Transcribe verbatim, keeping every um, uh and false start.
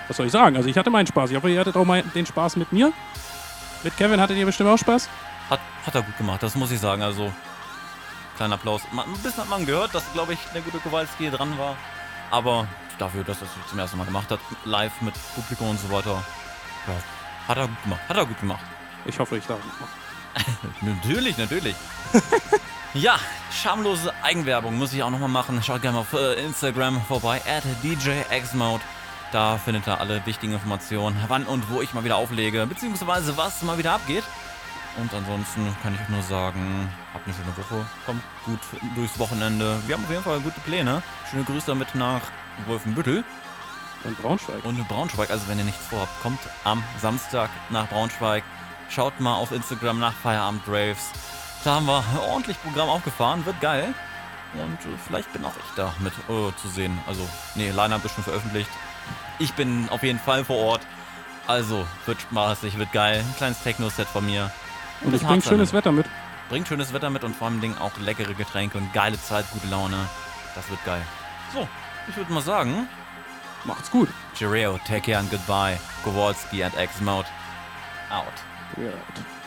Was soll ich sagen? Also ich hatte meinen Spaß. Ich hoffe, ihr hattet auch mal den Spaß mit mir. Mit Kevin hattet ihr bestimmt auch Spaß. Hat, hat er gut gemacht, das muss ich sagen. Also, kleiner Applaus. Man, ein bisschen hat man gehört, dass, glaube ich, der gute Kowalski dran war. Aber dafür, dass er es zum ersten Mal gemacht hat, live mit Publikum und so weiter, ja, hat er gut gemacht. Hat er gut gemacht. Ich hoffe, ich darf noch. Natürlich, natürlich. Ja, schamlose Eigenwerbung muss ich auch nochmal machen. Schaut gerne mal auf äh, Instagram vorbei, at D J X Mode. Da findet ihr alle wichtigen Informationen, wann und wo ich mal wieder auflege, beziehungsweise was mal wieder abgeht. Und ansonsten kann ich euch nur sagen, habt eine schöne Woche, kommt gut durchs Wochenende. Wir haben auf jeden Fall gute Pläne. Schöne Grüße damit nach Wolfenbüttel. Und Braunschweig. Und Braunschweig, also wenn ihr nichts vorhabt, kommt am Samstag nach Braunschweig. Schaut mal auf Instagram nach Feierabend Raves. Da haben wir ordentlich Programm aufgefahren, wird geil. Und äh, vielleicht bin auch ich da mit äh, zu sehen. Also, nee, Line-Up ist schon veröffentlicht. Ich bin auf jeden Fall vor Ort. Also, wird spaßig, wird geil. Ein kleines Techno-Set von mir. Und ich bringe schönes Wetter mit. Bringt schönes Wetter mit und vor allem Ding auch leckere Getränke und geile Zeit, gute Laune. Das wird geil. So, ich würde mal sagen, macht's gut. Cheerio, take care and goodbye. Kowalski and X Mode. Out. Yeah.